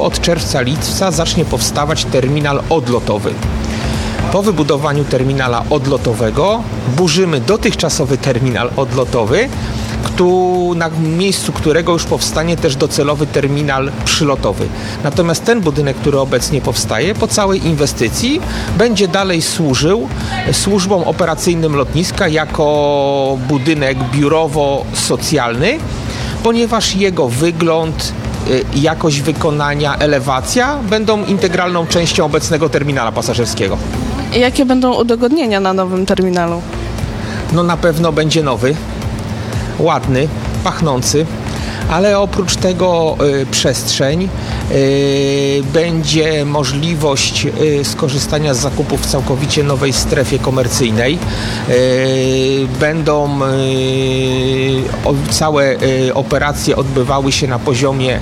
od czerwca-lipca zacznie powstawać terminal odlotowy. Po wybudowaniu terminala odlotowego burzymy dotychczasowy terminal odlotowy, na miejscu którego już powstanie też docelowy terminal przylotowy. Natomiast ten budynek, który obecnie powstaje, po całej inwestycji będzie dalej służył służbom operacyjnym lotniska jako budynek biurowo-socjalny, ponieważ jego wygląd, jakość wykonania, elewacja będą integralną częścią obecnego terminala pasażerskiego. Jakie będą udogodnienia na nowym terminalu? No na pewno będzie nowy, ładny, pachnący, ale oprócz tego przestrzeń, będzie możliwość skorzystania z zakupów w całkowicie nowej strefie komercyjnej. Będą całe operacje odbywały się na poziomie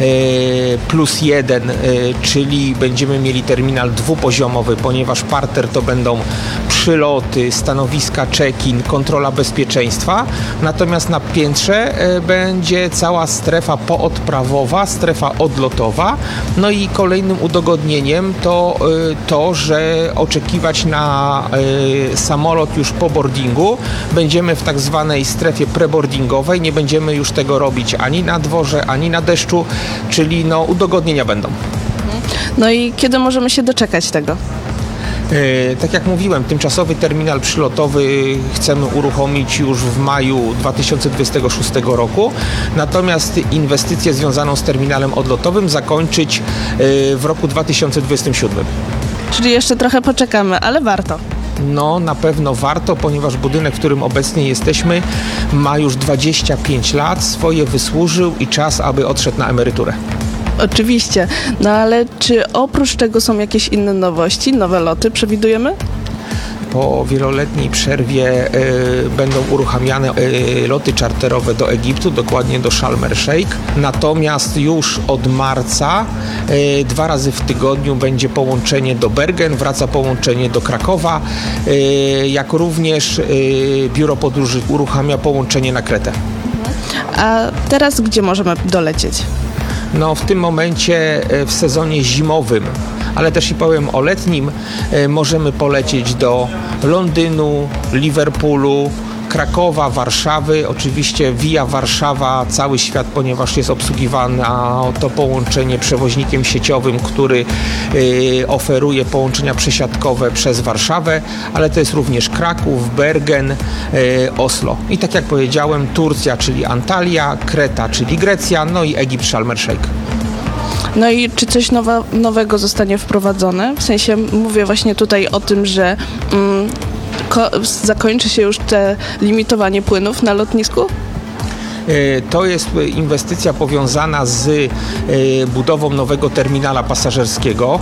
+1, czyli będziemy mieli terminal dwupoziomowy, ponieważ parter to będą przyloty, stanowiska check-in, kontrola bezpieczeństwa. Natomiast na piętrze będzie cała strefa poodprawowa, strefa odlotowa. No i kolejnym udogodnieniem to, że oczekiwać na samolot już po boardingu będziemy w tak zwanej strefie preboardingowej. Nie będziemy już tego robić ani na dworze, ani na deszczu, czyli udogodnienia będą. No i kiedy możemy się doczekać tego? Tak jak mówiłem, tymczasowy terminal przylotowy chcemy uruchomić już w maju 2026 roku, natomiast inwestycję związaną z terminalem odlotowym zakończyć w roku 2027. Czyli jeszcze trochę poczekamy, ale warto. No, na pewno warto, ponieważ budynek, w którym obecnie jesteśmy, ma już 25 lat, swoje wysłużył i czas, aby odszedł na emeryturę. Oczywiście, no ale czy oprócz tego są jakieś inne nowości, nowe loty przewidujemy? Po wieloletniej przerwie będą uruchamiane loty czarterowe do Egiptu, dokładnie do Sharm el-Sheikh. Natomiast już od marca 2 razy w tygodniu będzie połączenie do Bergen, wraca połączenie do Krakowa, jak również biuro podróży uruchamia połączenie na Kretę. A teraz gdzie możemy dolecieć? No, w tym momencie w sezonie zimowym, ale też i powiem o letnim, możemy polecieć do Londynu, Liverpoolu, Krakowa, Warszawy, oczywiście via Warszawa, cały świat, ponieważ jest obsługiwane to połączenie przewoźnikiem sieciowym, który oferuje połączenia przesiadkowe przez Warszawę, ale to jest również Kraków, Bergen, Oslo. I tak jak powiedziałem, Turcja, czyli Antalya, Kreta, czyli Grecja, no i Egipt, Sharm el-Sheikh. No i czy coś nowego zostanie wprowadzone? W sensie mówię właśnie tutaj o tym, że zakończy się już te limitowanie płynów na lotnisku? To jest inwestycja powiązana z budową nowego terminala pasażerskiego.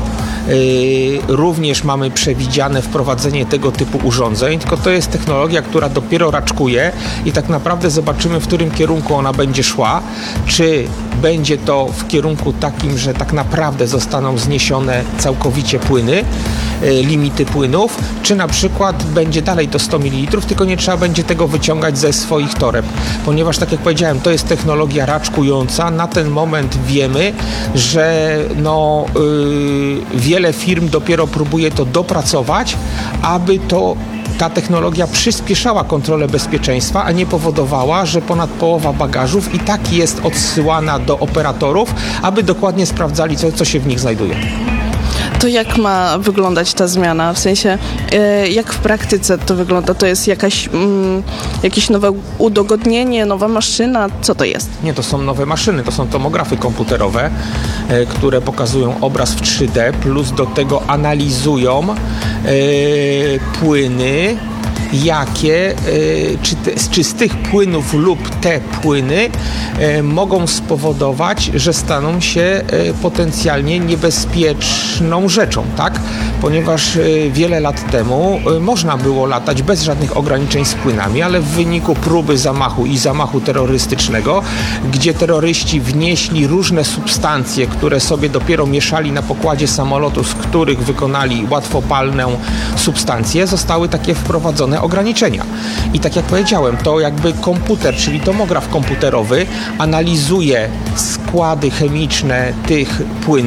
Również mamy przewidziane wprowadzenie tego typu urządzeń, tylko to jest technologia, która dopiero raczkuje i tak naprawdę zobaczymy, w którym kierunku ona będzie szła. Czy będzie to w kierunku takim, że tak naprawdę zostaną zniesione całkowicie płyny, limity płynów, czy na przykład będzie dalej to 100 ml, tylko nie trzeba będzie tego wyciągać ze swoich toreb, ponieważ tak jak powiedziałem, to jest technologia raczkująca. Na ten moment wiemy, że wiele firm dopiero próbuje to dopracować, aby ta technologia przyspieszała kontrolę bezpieczeństwa, a nie powodowała, że ponad połowa bagażów i tak jest odsyłana do operatorów, aby dokładnie sprawdzali, co się w nich znajduje. To jak ma wyglądać ta zmiana? W sensie, jak w praktyce to wygląda? To jest jakieś nowe udogodnienie, nowa maszyna? Co to jest? Nie, to są nowe maszyny, to są tomografy komputerowe, które pokazują obraz w 3D, plus do tego analizują płyny, czy z tych płynów lub te płyny mogą spowodować, że staną się potencjalnie niebezpieczną rzeczą, tak? Ponieważ wiele lat temu można było latać bez żadnych ograniczeń z płynami, ale w wyniku próby zamachu i zamachu terrorystycznego, gdzie terroryści wnieśli różne substancje, które sobie dopiero mieszali na pokładzie samolotu, z których wykonali łatwopalną substancję, zostały takie wprowadzone ograniczenia. I tak jak powiedziałem, to jakby komputer, czyli tomograf komputerowy analizuje składy chemiczne tych płynów,